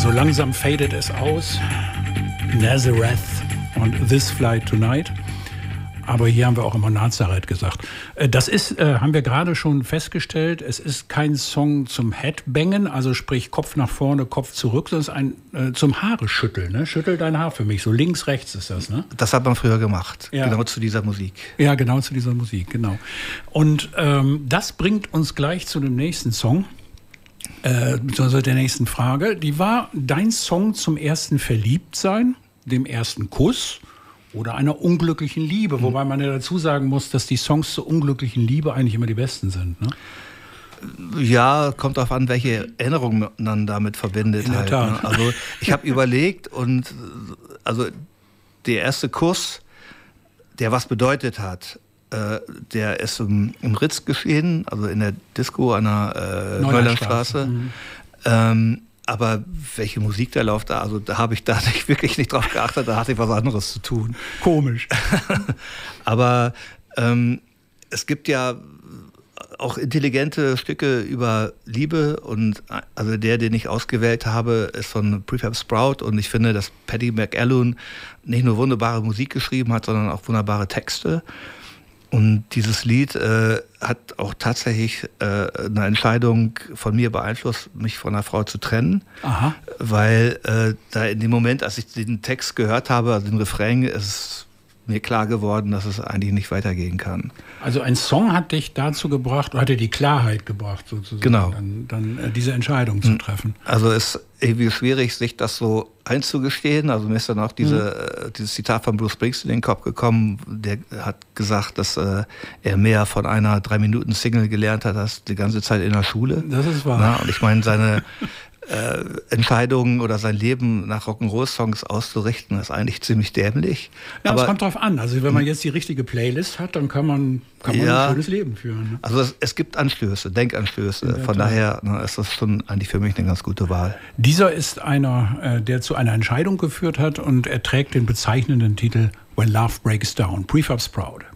So langsam fadet es aus. Nazareth und This Flight Tonight. Aber hier haben wir auch immer Nazareth gesagt. Das ist, haben wir gerade schon festgestellt, es ist kein Song zum Headbangen, also sprich Kopf nach vorne, Kopf zurück, sondern es ist ein zum Haare schütteln. Ne? Schüttel dein Haar für mich, so links, rechts ist das. Ne? Das hat man früher gemacht, ja. Genau zu dieser Musik. Ja, genau zu dieser Musik, genau. Und das bringt uns gleich zu dem nächsten Song. Beziehungsweise der nächsten Frage. Die war dein Song zum ersten Verliebtsein, dem ersten Kuss oder einer unglücklichen Liebe. Wobei man ja dazu sagen muss, dass die Songs zur unglücklichen Liebe eigentlich immer die besten sind. Ne? Ja, kommt darauf an, welche Erinnerungen man damit verbindet. In der Tat. Ne? Also ich habe überlegt und also der erste Kuss, der was bedeutet hat, der ist im Ritz geschehen, also in der Disco an der Neulandstraße. Aber welche Musik da läuft, also da habe ich da wirklich nicht drauf geachtet, da hatte ich was anderes zu tun. Komisch. Aber es gibt ja auch intelligente Stücke über Liebe und also den ich ausgewählt habe, ist von Prefab Sprout und ich finde, dass Paddy McAloon nicht nur wunderbare Musik geschrieben hat, sondern auch wunderbare Texte. Und dieses Lied hat auch tatsächlich eine Entscheidung von mir beeinflusst, mich von einer Frau zu trennen. Aha. Weil da in dem Moment, als ich den Text gehört habe, also den Refrain, ist mir klar geworden, dass es eigentlich nicht weitergehen kann. Also ein Song hat dich dazu gebracht, hat dir die Klarheit gebracht, sozusagen, genau. dann diese Entscheidung zu treffen. Also es ist irgendwie schwierig, sich das so einzugestehen. Also mir ist dann auch dieses Zitat von Bruce Springsteen in den Kopf gekommen, der hat gesagt, dass er mehr von einer 3-Minuten-Single gelernt hat, als die ganze Zeit in der Schule. Das ist wahr. Ja, und ich meine, seine Entscheidungen oder sein Leben nach Rock'n'Roll-Songs auszurichten, ist eigentlich ziemlich dämlich. Ja, aber es kommt drauf an. Also wenn man jetzt die richtige Playlist hat, dann kann man ein schönes Leben führen. Ne? Also es gibt Anstöße, Denkanstöße. Von daher ist das schon eigentlich für mich eine ganz gute Wahl. Dieser ist einer, der zu einer Entscheidung geführt hat und er trägt den bezeichnenden Titel When Love Breaks Down. Prefab Sprout.